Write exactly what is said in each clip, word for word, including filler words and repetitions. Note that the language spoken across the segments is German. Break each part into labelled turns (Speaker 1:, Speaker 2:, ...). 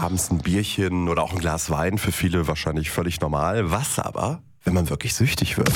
Speaker 1: abends ein Bierchen oder auch ein Glas Wein, für viele wahrscheinlich völlig normal. Was aber, wenn man wirklich süchtig wird?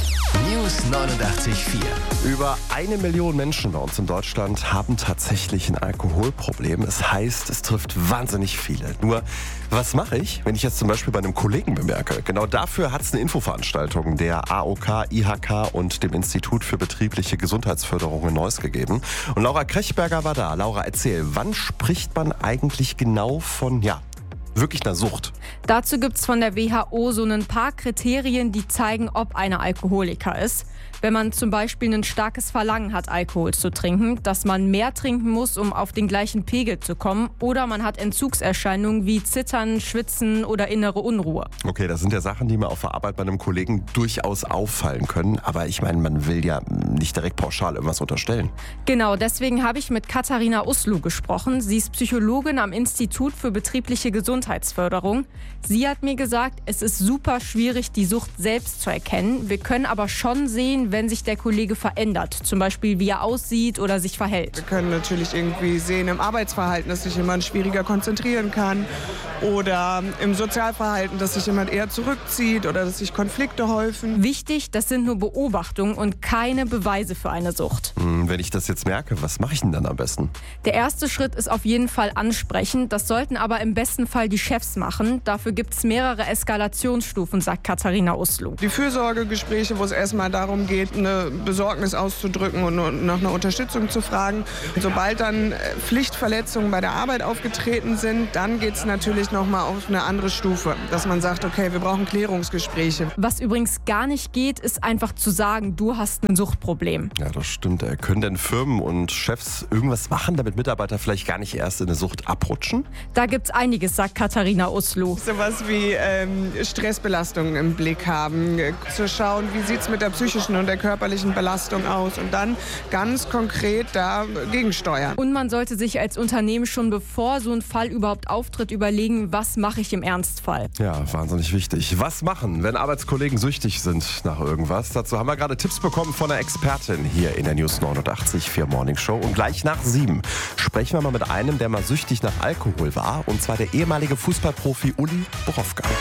Speaker 2: News neunundachtzig Komma vier.
Speaker 1: Über eine Million Menschen bei uns in Deutschland haben tatsächlich ein Alkoholproblem. Es heißt, es trifft wahnsinnig viele. Nur, was mache ich, wenn ich jetzt zum Beispiel bei einem Kollegen bemerke? Genau dafür hat es eine Infoveranstaltung der A O K, I H K und dem Institut für betriebliche Gesundheitsförderung in Neuss gegeben. Und Laura Krechberger war da. Laura, erzähl, wann spricht man eigentlich genau von, ja, wirklich einer Sucht?
Speaker 3: Dazu gibt es von der W H O so ein paar Kriterien, die zeigen, ob einer Alkoholiker ist. Wenn man zum Beispiel ein starkes Verlangen hat, Alkohol zu trinken, dass man mehr trinken muss, um auf den gleichen Pegel zu kommen, oder man hat Entzugserscheinungen wie Zittern, Schwitzen oder innere Unruhe.
Speaker 1: Okay, das sind ja Sachen, die mir auf der Arbeit bei einem Kollegen durchaus auffallen können. Aber ich meine, man will ja nicht direkt pauschal irgendwas unterstellen.
Speaker 3: Genau, deswegen habe ich mit Katharina Uslu gesprochen. Sie ist Psychologin am Institut für betriebliche Gesundheitsförderung. Sie hat mir gesagt, es ist super schwierig, die Sucht selbst zu erkennen. Wir können aber schon sehen, wenn sich der Kollege verändert. Zum Beispiel, wie er aussieht oder sich verhält.
Speaker 4: Wir können natürlich irgendwie sehen im Arbeitsverhalten, dass sich jemand schwieriger konzentrieren kann. Oder im Sozialverhalten, dass sich jemand eher zurückzieht oder dass sich Konflikte häufen.
Speaker 3: Wichtig, das sind nur Beobachtungen und keine Beweise für eine Sucht.
Speaker 1: Hm, wenn ich das jetzt merke, was mache ich denn dann am besten?
Speaker 3: Der erste Schritt ist auf jeden Fall ansprechen. Das sollten aber im besten Fall die Chefs machen. Dafür gibt es mehrere Eskalationsstufen, sagt Katharina Uslu.
Speaker 4: Die Fürsorgegespräche, wo es erstmal darum geht, eine Besorgnis auszudrücken und nach einer Unterstützung zu fragen. Sobald dann Pflichtverletzungen bei der Arbeit aufgetreten sind, dann geht es natürlich nochmal auf eine andere Stufe, dass man sagt, okay, wir brauchen Klärungsgespräche.
Speaker 3: Was übrigens gar nicht geht, ist einfach zu sagen, du hast ein Suchtproblem.
Speaker 1: Ja, das stimmt. Können denn Firmen und Chefs irgendwas machen, damit Mitarbeiter vielleicht gar nicht erst in eine Sucht abrutschen?
Speaker 3: Da gibt's einiges, sagt Katharina Uslu.
Speaker 4: Sowas wie ähm, Stressbelastungen im Blick haben, zu schauen, wie sieht es mit der psychischen und der körperlichen Belastung aus und dann ganz konkret dagegen steuern.
Speaker 3: Und man sollte sich als Unternehmen schon, bevor so ein Fall überhaupt auftritt, überlegen, was mache ich im Ernstfall.
Speaker 1: Ja, wahnsinnig wichtig. Was machen, wenn Arbeitskollegen süchtig sind nach irgendwas? Dazu haben wir gerade Tipps bekommen von einer Expertin hier in der News neunundachtzig Komma vier Morning Show. Und gleich nach sieben sprechen wir mal mit einem, der mal süchtig nach Alkohol war. Und zwar der ehemalige Fußballprofi Uli Borowka.